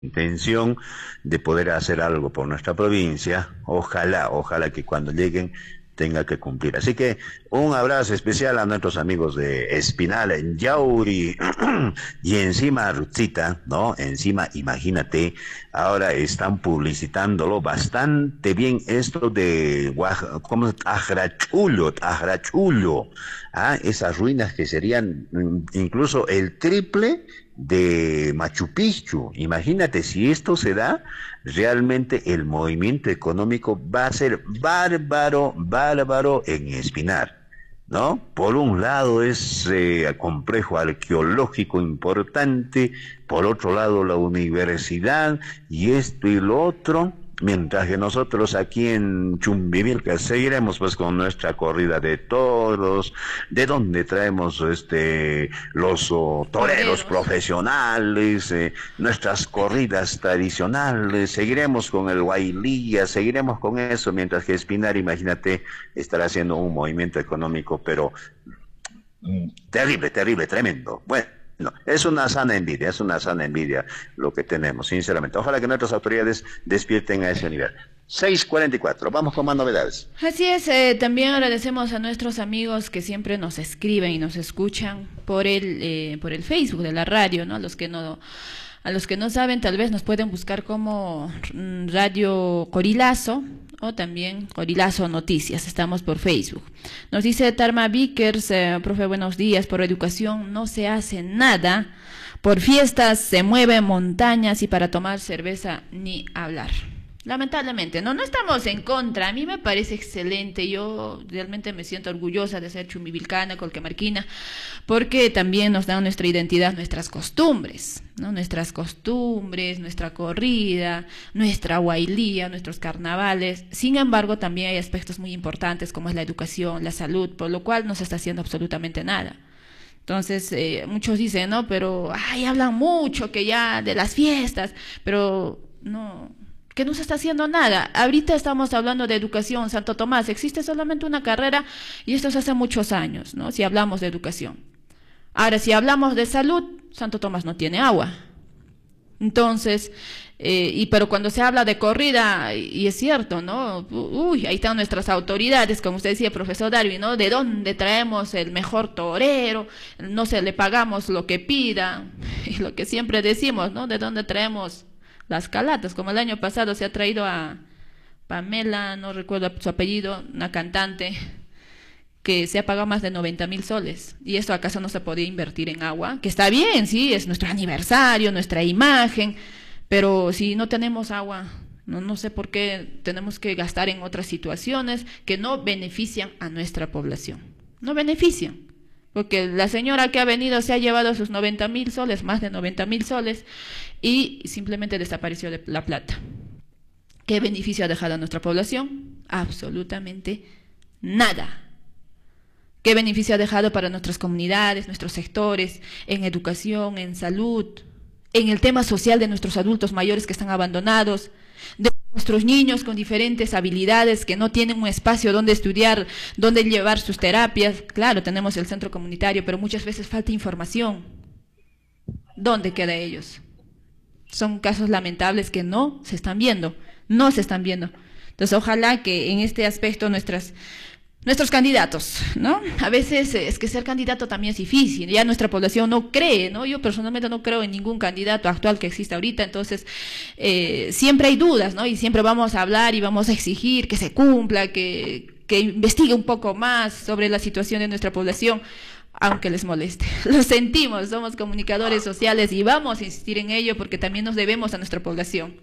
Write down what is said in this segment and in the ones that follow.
intención de poder hacer algo por nuestra provincia. Ojalá que cuando lleguen tenga que cumplir. Así que un abrazo especial a nuestros amigos de Espinal, en Yauri, y encima Rutzita, ¿no? Encima, imagínate, ahora están publicitándolo bastante bien esto de, ¿cómo es? Tajrachulo, esas ruinas que serían incluso el triple de Machu Picchu. Imagínate, si esto se da, realmente el movimiento económico va a ser bárbaro en Espinar, ¿no? Por un lado es complejo arqueológico importante, por otro lado la universidad y esto y lo otro, mientras que nosotros aquí en Chumbivilca seguiremos pues con nuestra corrida de toros, de donde traemos los toreros Toreros. profesionales, nuestras corridas tradicionales, seguiremos con el guailía, seguiremos con eso, mientras que Espinar, imagínate, estará haciendo un movimiento económico, pero terrible, tremendo. Bueno, es una sana envidia lo que tenemos, sinceramente. Ojalá que nuestras autoridades despierten a ese nivel. 6:44, vamos con más novedades. Así es, también agradecemos a nuestros amigos que siempre nos escriben y nos escuchan por el Facebook de la radio, ¿no? A los que no saben, tal vez nos pueden buscar como Radio Corilazo o también Corilazo Noticias. Estamos por Facebook. Nos dice Tarma Vickers, profe, buenos días. Por educación no se hace nada. Por fiestas se mueven montañas y para tomar cerveza ni hablar. Lamentablemente, no estamos en contra. A mí me parece excelente. Yo realmente me siento orgullosa de ser chumbivilcana, colquemarquina, porque también nos dan nuestra identidad, nuestras costumbres, ¿no? Nuestras costumbres, nuestra corrida, nuestra huailía, nuestros carnavales. Sin embargo, también hay aspectos muy importantes como es la educación, la salud, por lo cual no se está haciendo absolutamente nada. Entonces, muchos dicen, no, pero, hablan mucho que ya de las fiestas, pero no, que no se está haciendo nada. Ahorita estamos hablando de educación, Santo Tomás, existe solamente una carrera y esto es hace muchos años, ¿no? Si hablamos de educación. Ahora, si hablamos de salud, Santo Tomás no tiene agua. Entonces, pero cuando se habla de corrida, y es cierto, ¿no? Uy, ahí están nuestras autoridades, como usted decía, profesor Darwin, ¿no? ¿De dónde traemos el mejor torero? No se le pagamos lo que pida, y lo que siempre decimos, ¿no? ¿De dónde traemos las calatas? Como el año pasado se ha traído a Pamela, no recuerdo su apellido, una cantante, que se ha pagado más de 90.000 soles. ¿Y esto acaso no se podía invertir en agua? Que está bien, sí, es nuestro aniversario, nuestra imagen, pero si no tenemos agua, no sé por qué tenemos que gastar en otras situaciones que no benefician a nuestra población. No benefician. Porque la señora que ha venido se ha llevado sus 90.000 soles, más de 90.000 soles, y simplemente desapareció de la plata. ¿Qué beneficio ha dejado a nuestra población? Absolutamente nada. ¿Qué beneficio ha dejado para nuestras comunidades, nuestros sectores, en educación, en salud, en el tema social de nuestros adultos mayores que están abandonados, de nuestros niños con diferentes habilidades que no tienen un espacio donde estudiar, donde llevar sus terapias? Claro, tenemos el centro comunitario, pero muchas veces falta información. ¿Dónde queda ellos? Son casos lamentables que no se están viendo. Entonces, ojalá que en este aspecto nuestros candidatos, ¿no? A veces es que ser candidato también es difícil, ya nuestra población no cree, ¿no? Yo personalmente no creo en ningún candidato actual que exista ahorita, entonces siempre hay dudas, ¿no? Y siempre vamos a hablar y vamos a exigir que se cumpla, que investigue un poco más sobre la situación de nuestra población, aunque les moleste. Lo sentimos, somos comunicadores sociales y vamos a insistir en ello porque también nos debemos a nuestra población.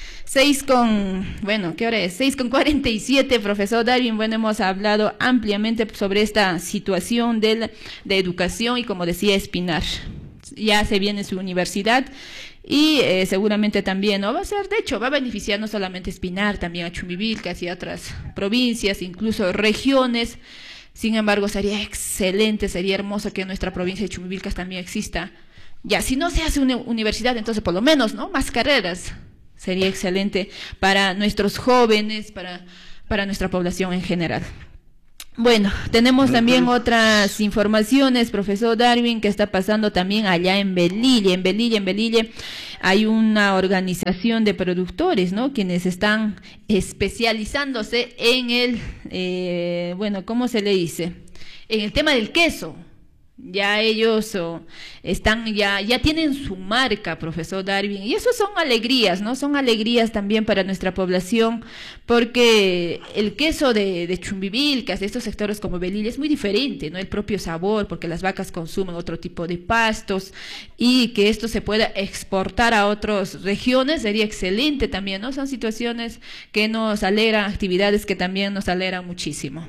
¿Qué hora es? 6:47, profesor Darwin. Bueno, hemos hablado ampliamente sobre esta situación de educación y, como decía, Espinar. Ya se viene su universidad y seguramente también, ¿no? De hecho, va a beneficiar no solamente Espinar, también a Chumbivilcas y a otras provincias, incluso regiones. Sin embargo, sería excelente, sería hermoso que en nuestra provincia de Chumbivilcas también exista. Ya, si no se hace una universidad, entonces por lo menos, ¿no? Más carreras. Sería excelente para nuestros jóvenes, para nuestra población en general. Bueno, tenemos también otras informaciones, profesor Darwin, que está pasando también allá en Belille. En Belille hay una organización de productores, ¿no? Quienes están especializándose en bueno, ¿cómo se le dice? En el tema del queso. Ya ellos ya tienen su marca, profesor Darwin, y eso son alegrías, ¿no? Son alegrías también para nuestra población, porque el queso de Chumbivilcas, de estos sectores como Belilla, es muy diferente, ¿no? El propio sabor, porque las vacas consumen otro tipo de pastos, y que esto se pueda exportar a otras regiones sería excelente también, ¿no? Son situaciones que nos alegran, actividades que también nos alegran muchísimo.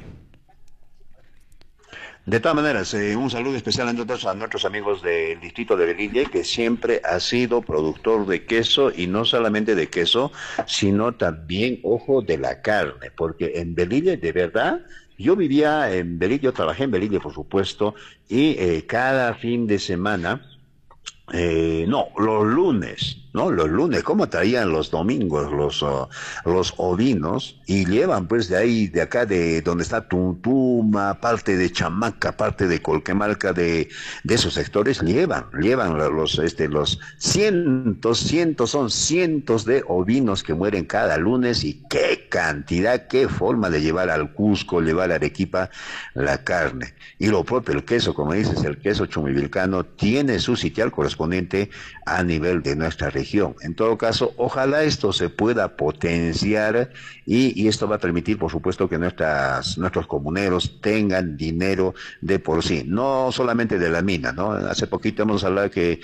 De todas maneras, un saludo especial entre otros a nuestros amigos del distrito de Belille, que siempre ha sido productor de queso, y no solamente de queso, sino también, ojo, de la carne, porque en Belille, de verdad, yo vivía en Belille, yo trabajé en Belille, por supuesto, y cada fin de semana, no, los lunes, ¿no? Los lunes, ¿cómo traían los domingos los ovinos? Y llevan pues de ahí, de acá, de donde está Tuntuma, parte de Chamaca, parte de Colquemalca, de esos sectores, llevan los cientos, son cientos de ovinos que mueren cada lunes, y qué cantidad, qué forma de llevar al Cusco, llevar a Arequipa la carne. Y lo propio, el queso, como dices, el queso chumivilcano tiene su sitial correspondiente a nivel de nuestra región. En todo caso, ojalá esto se pueda potenciar, y esto va a permitir, por supuesto, que nuestros comuneros tengan dinero de por sí, no solamente de la mina, ¿no? Hace poquito hemos hablado que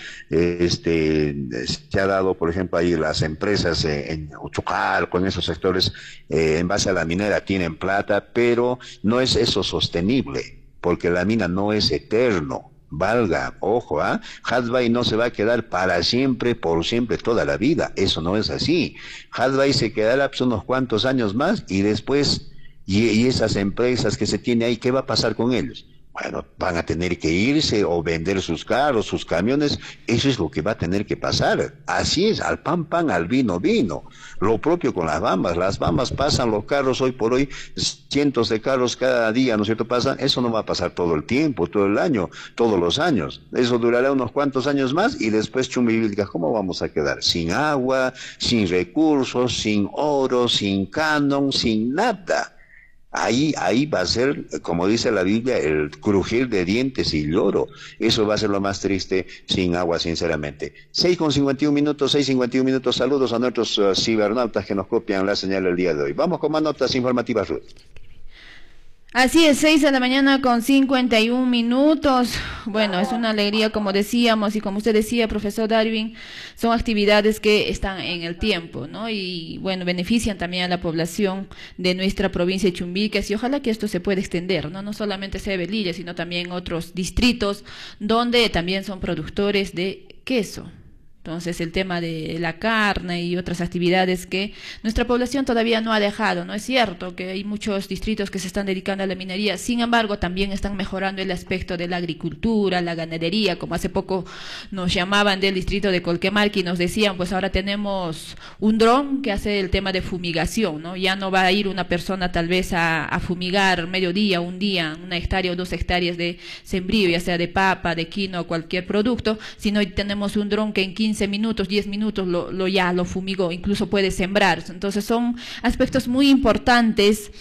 se ha dado, por ejemplo, ahí las empresas en Uchucarco, en esos sectores, en base a la minera tienen plata, pero no es eso sostenible, porque la mina no es eterno. Valga, ojo, Hadvay no se va a quedar para siempre, por siempre, toda la vida. Eso no es así. Hadvay se quedará pues unos cuantos años más, y después, y esas empresas que se tiene ahí, ¿qué va a pasar con ellos? Bueno, van a tener que irse o vender sus carros, sus camiones. Eso es lo que va a tener que pasar. Así es, al pan, pan, al vino, vino. Lo propio con las bambas pasan los carros hoy por hoy, cientos de carros cada día, ¿no es cierto? Pasan, eso no va a pasar todo el tiempo, todo el año, todos los años. Eso durará unos cuantos años más, y después Chumbivilcas, ¿cómo vamos a quedar? Sin agua, sin recursos, sin oro, sin canon, sin nada. Ahí va a ser, como dice la Biblia, el crujir de dientes y lloro. Eso va a ser lo más triste sin agua, sinceramente. 6:51 minutos, 6:51 minutos. Saludos a nuestros cibernautas que nos copian la señal el día de hoy. Vamos con más notas informativas, Ruth. Así es, 6 de la mañana con 51 minutos. Bueno, es una alegría, como decíamos, y como usted decía, profesor Darwin, son actividades que están en el tiempo, ¿no? Y bueno, benefician también a la población de nuestra provincia de Chumbivilcas, y ojalá que esto se pueda extender, ¿no? No solamente sea Belilla, sino también otros distritos donde también son productores de queso. Entonces, el tema de la carne y otras actividades que nuestra población todavía no ha dejado, ¿no? Es cierto que hay muchos distritos que se están dedicando a la minería, sin embargo, también están mejorando el aspecto de la agricultura, la ganadería, como hace poco nos llamaban del distrito de Colquemarca y nos decían, pues ahora tenemos un dron que hace el tema de fumigación, ¿no? Ya no va a ir una persona tal vez a fumigar mediodía, un día, 1 hectárea o 2 hectáreas de sembrío, ya sea de papa, de quinoa o cualquier producto, sino tenemos un dron que en 15 minutos, 10 minutos ya lo fumigó, incluso puede sembrar. Entonces son aspectos muy importantes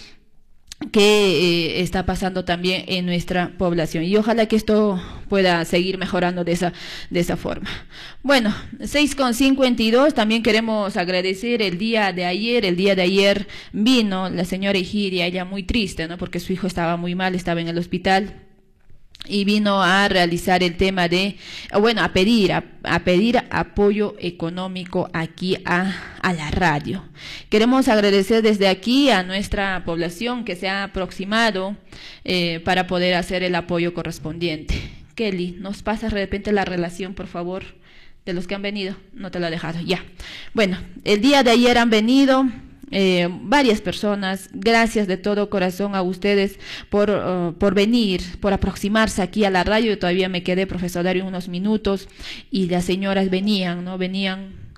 que está pasando también en nuestra población, y ojalá que esto pueda seguir mejorando de esa forma. Bueno, 6:52, también queremos agradecer el día de ayer vino la señora Egiria, ella muy triste, ¿no? Porque su hijo estaba muy mal, estaba en el hospital, y vino a realizar el tema de, bueno, a pedir apoyo económico aquí a la radio. Queremos agradecer desde aquí a nuestra población que se ha aproximado para poder hacer el apoyo correspondiente. Kelly, ¿nos pasas de repente la relación, por favor, de los que han venido? No te lo he dejado, ya. Bueno, el día de ayer han venido varias personas. Gracias de todo corazón a ustedes por venir, por aproximarse aquí a la radio. Yo todavía me quedé, profesor Dario, unos minutos, y las señoras venían, ¿no? Venían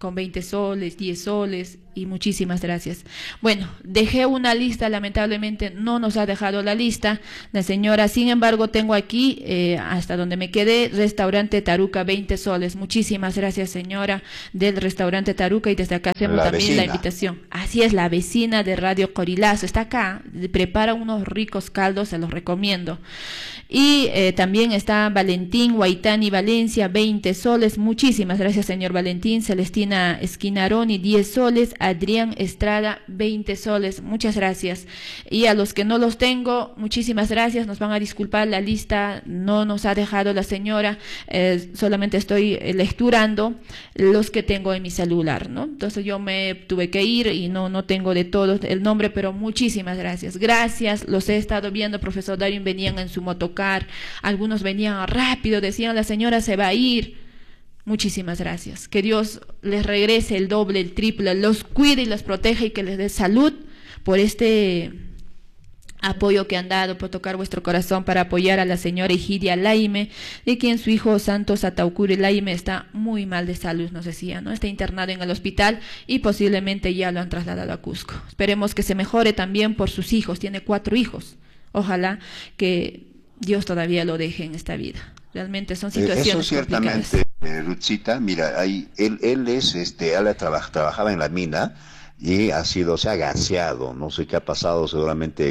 con 20 soles, 10 soles, y muchísimas gracias. Bueno, dejé una lista, lamentablemente no nos ha dejado la lista la señora, sin embargo tengo aquí, hasta donde me quedé, restaurante Taruca, 20 soles. Muchísimas gracias, señora del restaurante Taruca, y desde acá hacemos La también la vecina. invitación. Así es, la vecina de Radio Corilazo, está acá, prepara unos ricos caldos, se los recomiendo. Y también está Valentín Guaitani Valencia, 20 soles. Muchísimas gracias, señor Valentín. Celestina Esquinaroni, 10 soles. Adrián Estrada, 20 soles. Muchas gracias. Y a los que no los tengo, muchísimas gracias. Nos van a disculpar, la lista no nos ha dejado la señora. Solamente estoy lecturando los que tengo en mi celular, ¿no? Entonces yo me tuve que ir y no tengo de todos el nombre, pero muchísimas gracias. Gracias, los he estado viendo, profesor Darwin, venían en su motocar, algunos venían rápido, decían la señora se va a ir. Muchísimas gracias. Que Dios les regrese el doble, el triple, los cuide y los proteja y que les dé salud por este apoyo que han dado, por tocar vuestro corazón para apoyar a la señora Egidia Laime, de quien su hijo Santos Ataucuri Laime está muy mal de salud, nos decía, ¿no? Está internado en el hospital y posiblemente ya lo han trasladado a Cusco. Esperemos que se mejore también por sus hijos, tiene 4 hijos. Ojalá que Dios todavía lo deje en esta vida. Realmente son situaciones Eso ciertamente, Rutzita, mira, ahí, él trabajaba en la mina y se ha gaseado, no sé qué ha pasado seguramente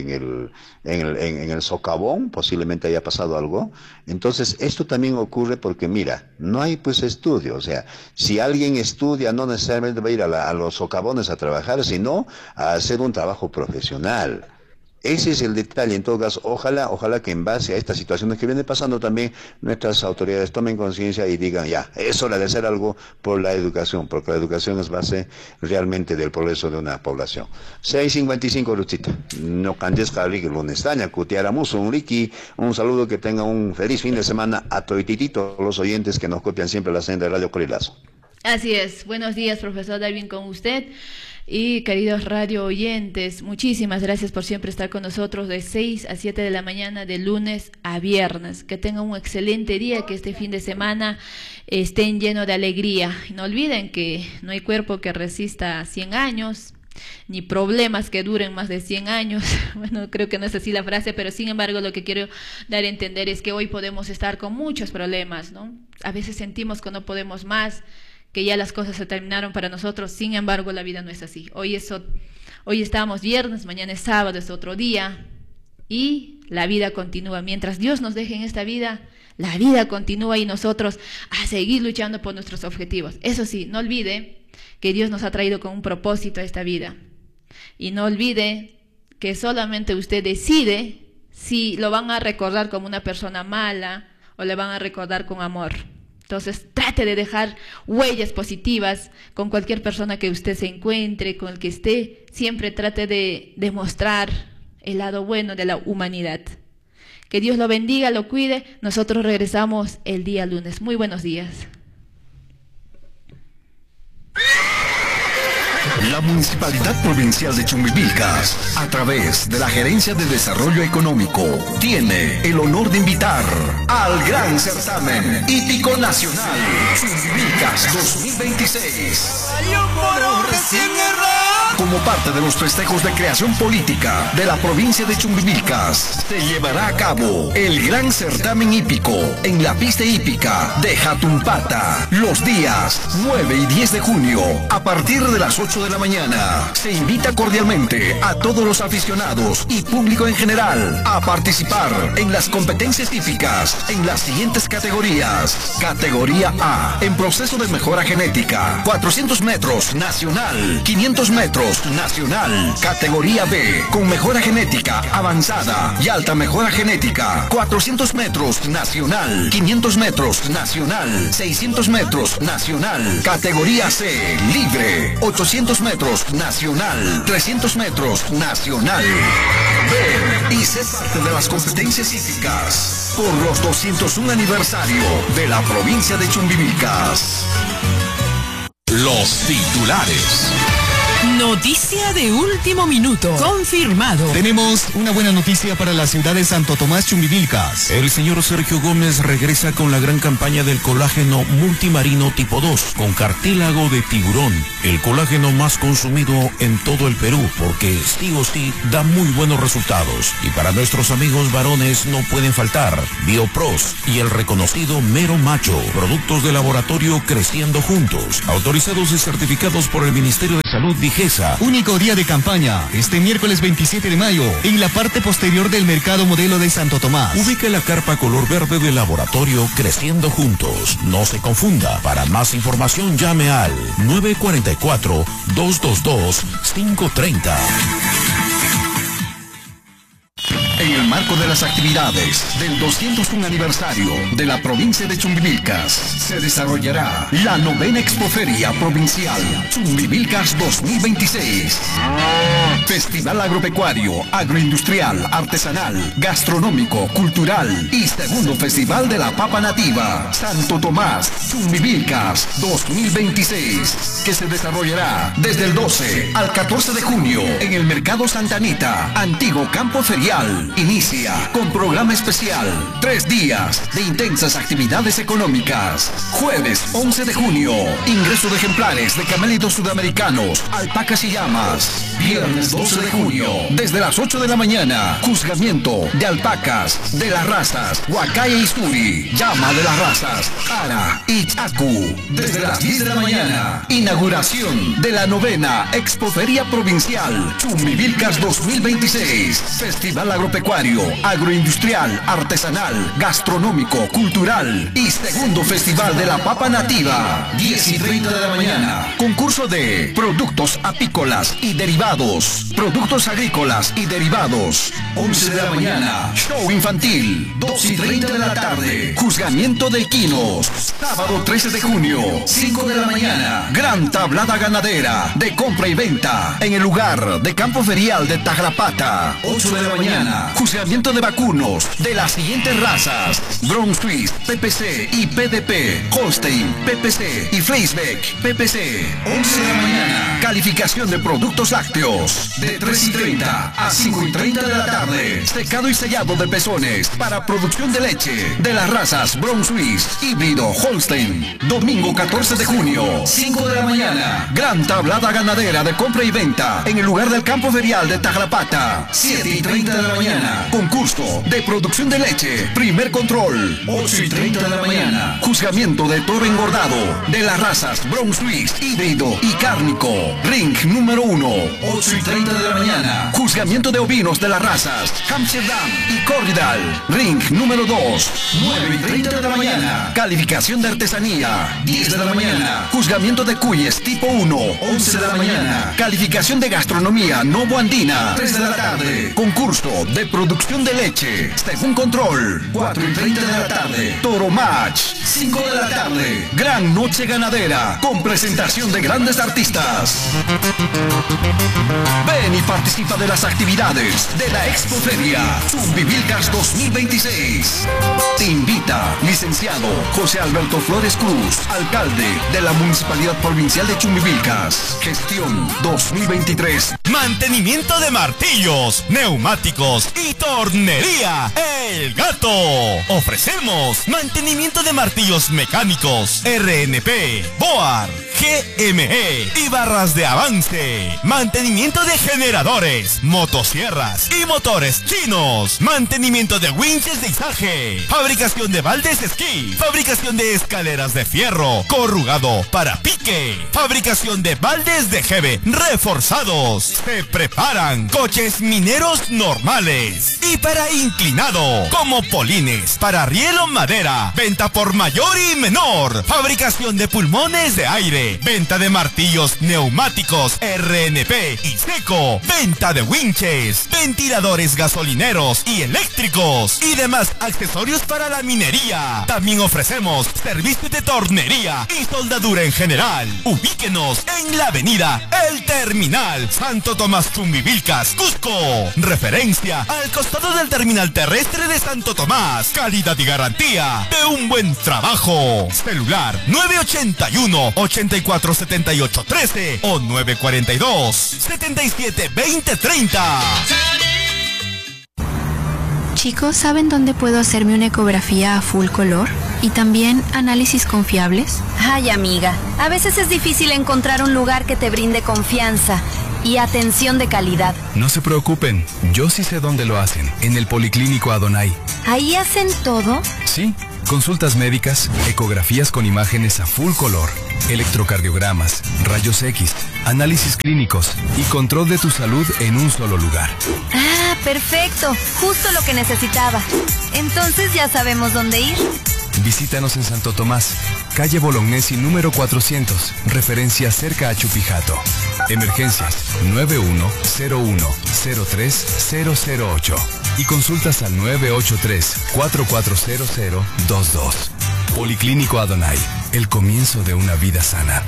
en el socavón, posiblemente haya pasado algo. Entonces, esto también ocurre porque, mira, no hay pues estudio, o sea, si alguien estudia, no necesariamente va a ir a los socavones a trabajar, sino a hacer un trabajo profesional. Ese es el detalle. En todo caso, ojalá que en base a estas situaciones que vienen pasando también nuestras autoridades tomen conciencia y digan ya, es hora de hacer algo por la educación, porque la educación es base realmente del progreso de una población. 6:55, Luchita. No cantes que lunes daña, cutiáramos un Ricky, un saludo, que tenga un feliz fin de semana a todos los oyentes que nos copian siempre la senda de Radio Corilazo. Así es. Buenos días, profesor Darwin, con usted. Y queridos radio oyentes, muchísimas gracias por siempre estar con nosotros de 6 a 7 de la mañana, de lunes a viernes. Que tengan un excelente día, que este fin de semana estén lleno de alegría. Y no olviden que no hay cuerpo que resista 100 años, ni problemas que duren más de 100 años. Bueno, creo que no es así la frase, pero sin embargo lo que quiero dar a entender es que hoy podemos estar con muchos problemas, ¿no? A veces sentimos que no podemos más, que ya las cosas se terminaron para nosotros. Sin embargo, la vida no es así. Hoy estamos viernes, mañana es sábado, es otro día, y la vida continúa. Mientras Dios nos deje en esta vida, la vida continúa, y nosotros a seguir luchando por nuestros objetivos. Eso sí, no olvide que Dios nos ha traído con un propósito a esta vida, y no olvide que solamente usted decide si lo van a recordar como una persona mala o le van a recordar con amor. Entonces, trate de dejar huellas positivas con cualquier persona que usted se encuentre, con el que esté. Siempre trate de demostrar el lado bueno de la humanidad. Que Dios lo bendiga, lo cuide. Nosotros regresamos el día lunes. Muy buenos días. La Municipalidad Provincial de Chumbivilcas, a través de la Gerencia de Desarrollo Económico, tiene el honor de invitar al Gran Certamen Hípico Nacional Chumbivilcas 2026. Como parte de los festejos de creación política de la provincia de Chumbivilcas, se llevará a cabo el Gran Certamen Hípico en la pista hípica de Jatumpata, los días 9 y 10 de junio, a partir de las 8 de la mañana. Se invita cordialmente a todos los aficionados y público en general a participar en las competencias hípicas en las siguientes categorías. Categoría A, en proceso de mejora genética, 400 metros nacional, 500 metros nacional. Categoría B, con mejora genética avanzada y alta mejora genética, 400 metros nacional, 500 metros nacional, 600 metros nacional. Categoría C, libre, 800 metros nacional, 300 metros nacional. Ven y sé parte de las competencias hípicas por los 201 aniversario de la provincia de Chumbivilcas. Los titulares. Noticia de último minuto. Confirmado. Tenemos una buena noticia para la ciudad de Santo Tomás, Chumbivilcas. El señor Sergio Gómez regresa con la gran campaña del colágeno multimarino tipo 2, con cartílago de tiburón, el colágeno más consumido en todo el Perú, porque sí o sí da muy buenos resultados. Y para nuestros amigos varones no pueden faltar Biopros y el reconocido Mero Macho, productos de laboratorio creciendo juntos, autorizados y certificados por el Ministerio de Salud Digesa. Único día de campaña, este miércoles 27 de mayo, en la parte posterior del Mercado Modelo de Santo Tomás. Ubica la carpa color verde del laboratorio creciendo juntos. No se confunda. Para más información llame al 944-222-530. En el marco de las actividades del 201 aniversario de la provincia de Chumbivilcas, se desarrollará la 9ª Expoferia Provincial Chumbivilcas 2026. Festival agropecuario, agroindustrial, artesanal, gastronómico, cultural y segundo Festival de la Papa Nativa Santo Tomás Chumbivilcas 2026, que se desarrollará desde el 12 al 14 de junio en el Mercado Santa Anita, antiguo campo ferial. Inicia con programa especial, 3 días de intensas actividades económicas. Jueves 11 de junio, ingreso de ejemplares de camélidos sudamericanos, alpacas y llamas. Viernes 12 de junio, desde las 8 de la mañana, juzgamiento de alpacas de las razas Huacaya y Suri, llama de las razas Ara y Chacu. Desde las 10 de la mañana, inauguración de la 9ª Expoferia Provincial Chumbivilcas 2026. Festival agropecuario, agroindustrial, artesanal, gastronómico, cultural y segundo Festival de la Papa Nativa, 10 y 30 de la mañana. Concurso de productos apícolas y derivados, productos agrícolas y derivados, 11 de la mañana. Show infantil, 2 y 30 de la tarde. Juzgamiento de equinos, sábado 13 de junio, 5 de la mañana. Gran tablada ganadera de compra y venta en el lugar de campo ferial de Tagrapata, 8 de la mañana. Juzgamiento de vacunos de las siguientes razas: Brown Swiss, PPC y PDP, Holstein, PPC y Fleisbeck, PPC, 11 de la mañana. Calificación de productos lácteos de 3 y 30 a 5 y 30 de la tarde. Secado y sellado de pezones para producción de leche de las razas Brown Swiss, híbrido, Holstein. Domingo 14 de junio, 5 de la mañana. Gran tablada ganadera de compra y venta en el lugar del campo ferial de Tagrapata, 7 y 30 de la mañana. Concurso de producción de leche, primer control, 8 y 30 de la mañana. Juzgamiento de toro engordado de las razas Brown Swiss, híbrido y cárnico, ring número 1, 8 y 30 de la mañana. Juzgamiento de ovinos de las razas Hampshire Dam y Corridal, ring número 2, 9 y 30 de la mañana. Calificación de artesanía, 10 de la mañana. Juzgamiento de cuyes tipo 1, 11 de la mañana. Calificación de gastronomía novo andina, 3 de la tarde. Concurso de producción de leche, según control, 4 y 30 de la tarde. Toro Match, 5 de la tarde. Gran noche ganadera con presentación de grandes artistas. Ven y participa de las actividades de la Expoferia Chumbivilcas 2026. Te invita licenciado José Alberto Flores Cruz, alcalde de la Municipalidad Provincial de Chumbivilcas. Gestión 2023. Mantenimiento de martillos, neumáticos y tornería El Gato. Ofrecemos mantenimiento de martillos mecánicos, RNP, Boar, GME y barras de avance. Mantenimiento de generadores, motosierras y motores chinos. Mantenimiento de winches de izaje. Fabricación de baldes esquí. Fabricación de escaleras de fierro corrugado para pique. Fabricación de baldes de jeve reforzados. Se preparan coches mineros normales y para inclinado, como polines, para rielo madera. Venta por mayor y menor. Fabricación de pulmones de aire. Venta de martillos neumáticos RNP y seco. Venta de winches, ventiladores gasolineros y eléctricos y demás accesorios para la minería. También ofrecemos servicio de tornería y soldadura en general. Ubíquenos en la avenida El Terminal, Santo Tomás Chumbivilcas, Cusco. Referencia al costado del terminal terrestre de Santo Tomás. Calidad y garantía de un buen trabajo. Celular 981 84 947813 o 942-772030. Chicos, ¿saben dónde puedo hacerme una ecografía a full color? ¿Y también análisis confiables? Ay, amiga, a veces es difícil encontrar un lugar que te brinde confianza y atención de calidad. No se preocupen, yo sí sé dónde lo hacen, en el Policlínico Adonai. ¿Ahí hacen todo? Sí, consultas médicas, ecografías con imágenes a full color, electrocardiogramas, rayos X, análisis clínicos y control de tu salud en un solo lugar. Ah, perfecto, justo lo que necesitaba. Entonces ya sabemos dónde ir. Visítanos en Santo Tomás, calle Bolognesi número 400, referencia cerca a Chupijato. Emergencias 9101-03008 y consultas al 983-440022. Policlínico Adonai, el comienzo de una vida sana.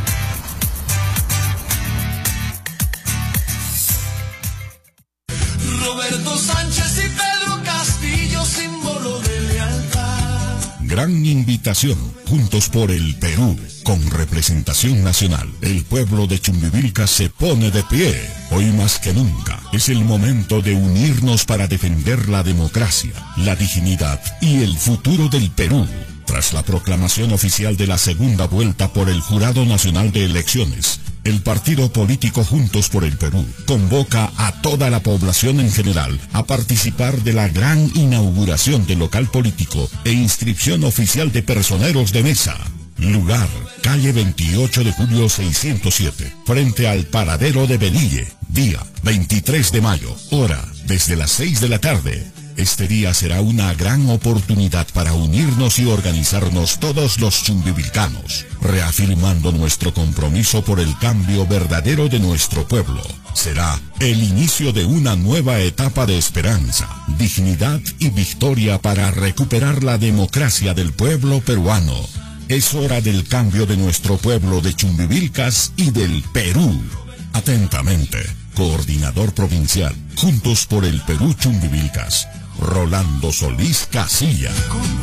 Roberto Sánchez y Pedro Castillo, símbolo de lealtad. Gran invitación, juntos por el Perú, con representación nacional. El pueblo de Chumbivilcas se pone de pie. Hoy más que nunca es el momento de unirnos para defender la democracia, la dignidad y el futuro del Perú. Tras la proclamación oficial de la segunda vuelta por el Jurado Nacional de Elecciones, el partido político Juntos por el Perú convoca a toda la población en general a participar de la gran inauguración del local político e inscripción oficial de personeros de mesa. Lugar, calle 28 de julio 607, frente al paradero de Belille. Día, 23 de mayo, hora, desde las 6 de la tarde. Este día será una gran oportunidad para unirnos y organizarnos todos los chumbivilcanos, reafirmando nuestro compromiso por el cambio verdadero de nuestro pueblo. Será el inicio de una nueva etapa de esperanza, dignidad y victoria para recuperar la democracia del pueblo peruano. Es hora del cambio de nuestro pueblo de Chumbivilcas y del Perú. Atentamente, Coordinador Provincial, Juntos por el Perú Chumbivilcas, Rolando Solís Casilla.